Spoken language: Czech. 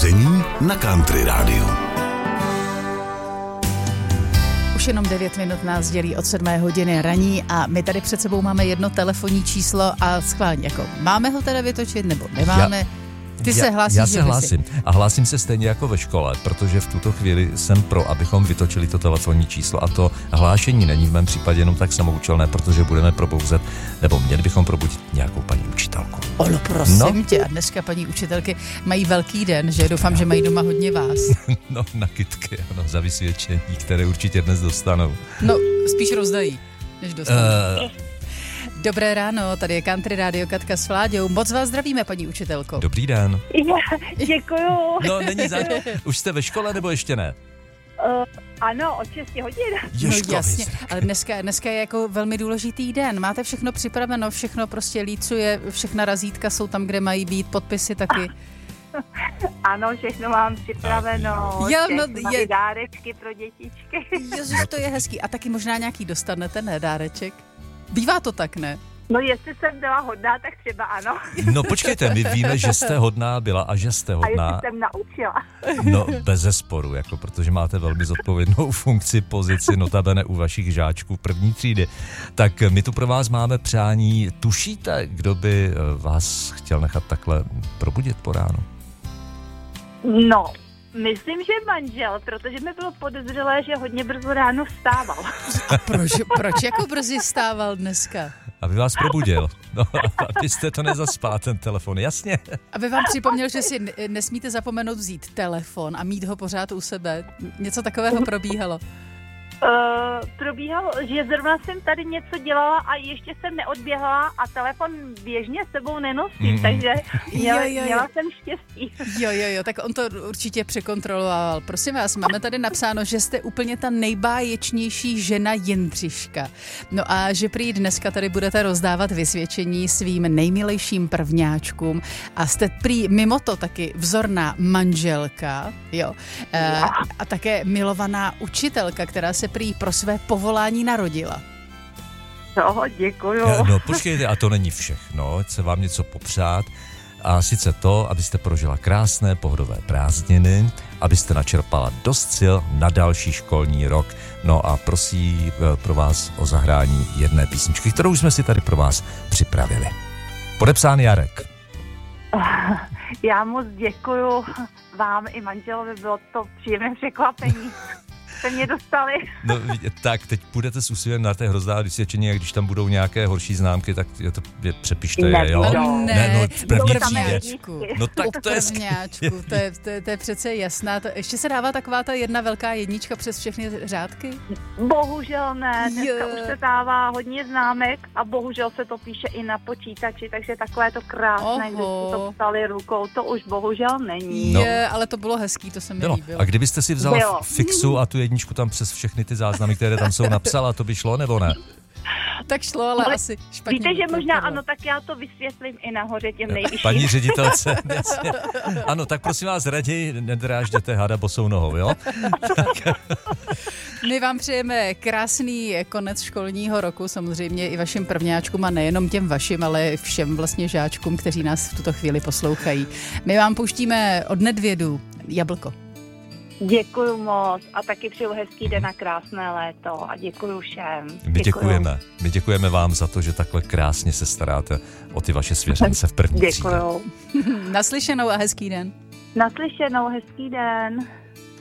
Soutěžení na Country Rádiu. Už jenom 9 minut nás dělí od 7 hodiny raní a my tady před sebou máme jedno telefonní číslo a schválně jako máme ho teda vytočit nebo nemáme. Ty se hlásíš, já se hlásím. A hlásím se stejně jako ve škole, protože v tuto chvíli jsem pro, abychom vytočili to telefonní číslo a to hlášení není v mém případě jenom tak samoučelné, protože budeme probouzet, nebo měli bychom probudit nějakou paní učitelku. Olo, prosím tě, a dneska paní učitelky mají velký den, že doufám, že mají doma hodně vás. No, nakydky, ano, za vysvědčení, které určitě dnes dostanou. No, spíš rozdají, než dostanou. Dobré ráno, tady je Country Radio Katka s Vláďou. Moc vás zdravíme, paní učitelko. Dobrý den. Děkuju. No, není za... Už jste ve škole, nebo ještě ne? Ano, od 6 hodin. No jasně, ale dneska je jako velmi důležitý den. Máte všechno připraveno, všechno prostě lícuje, všechna razítka jsou tam, kde mají být, podpisy taky. Ano, všechno mám připraveno. Dárečky pro dětičky. Ježiš, to je hezký. A taky možná nějaký dostanete, ne, dáreček? Bývá to tak, ne? No, jestli jsem byla hodná, tak třeba ano. No počkejte, my víme, že jste hodná byla a že jste hodná. A jestli jsem naučila. No, bezesporu, jako, protože máte velmi zodpovědnou funkci, pozici, notabene u vašich žáčků první třídy. Tak my tu pro vás máme přání. Tušíte, kdo by vás chtěl nechat takhle probudit po ránu? No, myslím, že manžel, protože mi bylo podezřelé, že hodně brzo ráno vstával. A proč jako brzy vstával dneska? Aby vás probudil. No, abyste to nezaspal, ten telefon, jasně. Aby vám připomněl, že si nesmíte zapomenout vzít telefon a mít ho pořád u sebe. Něco takového probíhalo. Probíhalo, že zrovna jsem tady něco dělala a ještě jsem neodběhla a telefon běžně s sebou nenosím, takže měla jsem štěstí. Jo, tak on to určitě překontroloval. Prosím vás, máme tady napsáno, že jste úplně ta nejbáječnější žena Jindřiška. No a že prý dneska tady budete rozdávat vysvědčení svým nejmilejším prvňáčkům a jste prý mimo to taky vzorná manželka, jo, a také milovaná učitelka, která se prý pro své povolání narodila. No, děkuju. No, počkejte, a to není všechno, chci vám něco popřát. A sice to, abyste prožila krásné pohodové prázdniny, abyste načerpala dost sil na další školní rok. No a prosím pro vás o zahrání jedné písničky, kterou jsme si tady pro vás připravili. Podepsán Jarek. Já moc děkuju vám i manželovi, bylo to příjemné překvapení. Jste mě dostali. No, tak teď půjdete s úsilím na té rozdávat vysvědčení a když tam budou nějaké horší známky, tak přepište je, jo? Ne, v první třídě. No tak to je to je přece jasná. Ještě se dává taková ta jedna velká jednička přes všechny řádky? Bohužel ne, dneska už se dává hodně známek a bohužel se to píše i na počítači, takže takové to krásné, když to psali rukou, to už bohužel není. Ale to bylo hezký, to se mi líbilo. A kdybyste si vzala fixu a tu jedničku tam přes všechny ty záznamy, které tam jsou, napsala, to by šlo, nebo ne? Tak šlo, ale asi špatně. Víte, že možná ano, tak já to vysvětlím i nahoře těm nejvyšším. Paní ředitelce, jasně. Ano, tak prosím vás, raději nedrážděte hada bosou nohou, jo? My vám přejeme krásný konec školního roku, samozřejmě i vašim prvňáčkům a nejenom těm vašim, ale všem vlastně žáčkům, kteří nás v tuto chvíli poslouchají. My vám pouštíme od Nedvědů Jablko. Děkuju moc a taky přeju hezký den a krásné léto a děkuju všem. My děkujeme vám za to, že takhle krásně se staráte o ty vaše svěřence v první třídě. Děkuju. Naslyšenou a hezký den. Naslyšenou, hezký den.